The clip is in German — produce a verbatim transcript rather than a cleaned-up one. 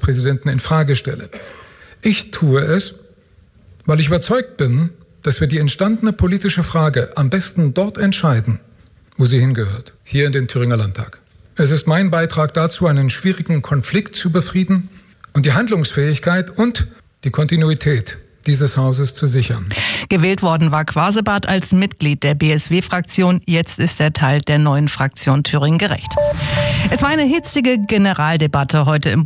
Bundespräsidenten in Frage stelle. Ich tue es, weil ich überzeugt bin, dass wir die entstandene politische Frage am besten dort entscheiden, wo sie hingehört, hier in den Thüringer Landtag. Es ist mein Beitrag dazu, einen schwierigen Konflikt zu befrieden und die Handlungsfähigkeit und die Kontinuität dieses Hauses zu sichern. Gewählt worden war Quasebart als Mitglied der B S W-Fraktion. Jetzt ist er Teil der neuen Fraktion Thüringen gerecht. Es war eine hitzige Generaldebatte heute im